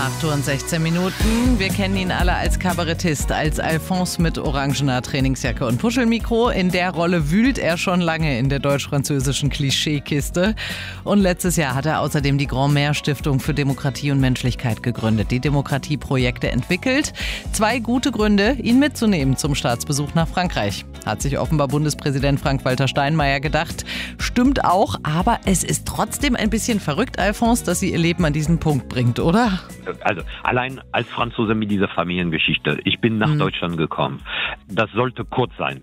8 Uhr und 16 Minuten. Wir kennen ihn alle als Kabarettist, als Alphonse mit orangener Trainingsjacke und Puschelmikro. In der Rolle wühlt er schon lange in der deutsch-französischen Klischeekiste. Und letztes Jahr hat er außerdem die Grand-Mère Stiftung für Demokratie und Menschlichkeit gegründet, die Demokratieprojekte entwickelt. 2 gute Gründe, ihn mitzunehmen zum Staatsbesuch nach Frankreich. Hat sich offenbar Bundespräsident Frank-Walter Steinmeier gedacht. Stimmt auch, aber es ist trotzdem ein bisschen verrückt, Alphonse, dass sie ihr Leben an diesen Punkt bringt, oder? Also allein als Franzose mit dieser Familiengeschichte. Ich bin nach Deutschland gekommen. Das sollte kurz sein.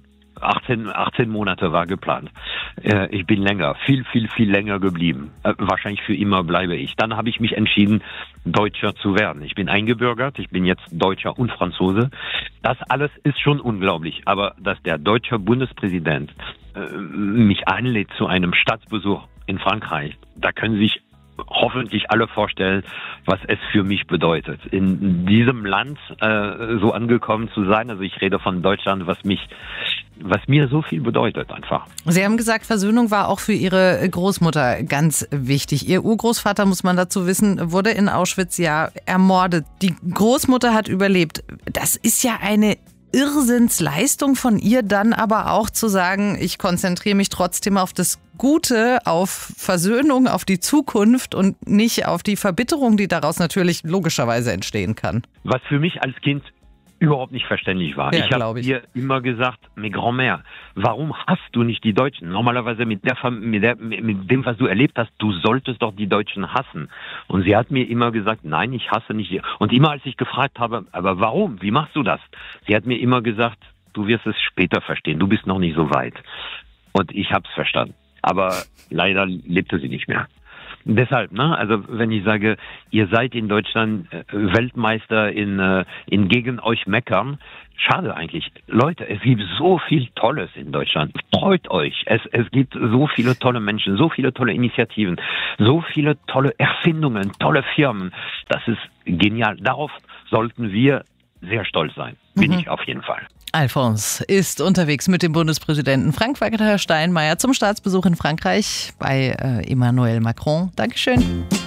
18 Monate war geplant. Ich bin länger, viel länger geblieben. Wahrscheinlich für immer bleibe ich. Dann habe ich mich entschieden, Deutscher zu werden. Ich bin eingebürgert, ich bin jetzt Deutscher und Franzose. Das alles ist schon unglaublich. Aber dass der deutsche Bundespräsident mich einlädt zu einem Staatsbesuch in Frankreich, da können sich hoffentlich alle vorstellen, was es für mich bedeutet, in diesem Land so angekommen zu sein. Also ich rede von Deutschland, was mir so viel bedeutet einfach. Sie haben gesagt, Versöhnung war auch für Ihre Großmutter ganz wichtig. Ihr Urgroßvater, muss man dazu wissen, wurde in Auschwitz ja ermordet. Die Großmutter hat überlebt. Das ist ja eine Irrsinnsleistung von ihr, dann aber auch zu sagen, ich konzentriere mich trotzdem auf das Gute, auf Versöhnung, auf die Zukunft und nicht auf die Verbitterung, die daraus natürlich logischerweise entstehen kann. Was für mich als Kind überhaupt nicht verständlich war. Ja, ich habe ihr immer gesagt, mais Grand-Mère, warum hasst du nicht die Deutschen? Normalerweise mit dem, was du erlebt hast, du solltest doch die Deutschen hassen. Und sie hat mir immer gesagt, nein, ich hasse nicht die. Und immer als ich gefragt habe, aber warum? Wie machst du das? Sie hat mir immer gesagt, du wirst es später verstehen, du bist noch nicht so weit. Und ich habe es verstanden. Aber leider lebte sie nicht mehr. Deshalb, also wenn ich sage, ihr seid in Deutschland Weltmeister in gegen euch meckern, schade eigentlich. Leute, es gibt so viel Tolles in Deutschland. Freut euch. Es gibt so viele tolle Menschen, so viele tolle Initiativen, so viele tolle Erfindungen, tolle Firmen. Das ist genial. Darauf sollten wir sehr stolz sein. Bin ich auf jeden Fall. Alphonse ist unterwegs mit dem Bundespräsidenten Frank-Walter Steinmeier zum Staatsbesuch in Frankreich bei Emmanuel Macron. Dankeschön.